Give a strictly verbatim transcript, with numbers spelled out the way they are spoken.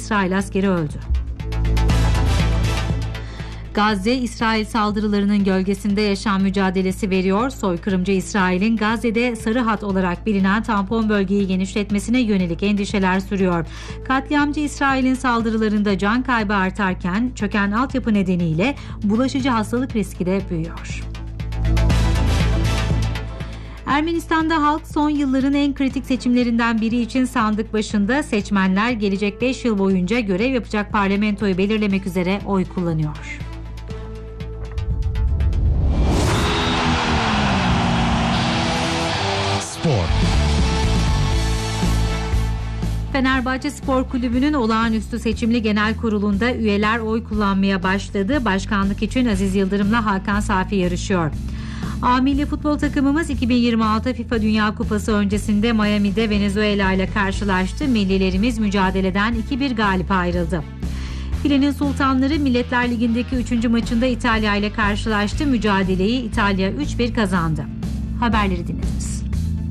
İsrail askeri öldü. Gazze, İsrail saldırılarının gölgesinde yaşam mücadelesi veriyor. Soykırımcı İsrail'in Gazze'de sarı hat olarak bilinen tampon bölgeyi genişletmesine yönelik endişeler sürüyor. Katliamcı İsrail'in saldırılarında can kaybı artarken çöken altyapı nedeniyle bulaşıcı hastalık riski de büyüyor. Ermenistan'da halk son yılların en kritik seçimlerinden biri için sandık başında. Seçmenler gelecek beş yıl boyunca görev yapacak parlamentoyu belirlemek üzere oy kullanıyor. Spor. Fenerbahçe Spor Kulübü'nün olağanüstü seçimli genel kurulunda üyeler oy kullanmaya başladı. Başkanlık için Aziz Yıldırım'la Hakan Safi yarışıyor. A milli futbol takımımız iki bin yirmi altı FIFA Dünya Kupası öncesinde Miami'de Venezuela ile karşılaştı. Millilerimiz mücadeleden iki bir galip ayrıldı. Filenin Sultanları Milletler Ligi'ndeki üçüncü maçında İtalya ile karşılaştı. Mücadeleyi İtalya üç bir kazandı. Haberleri dinlediniz.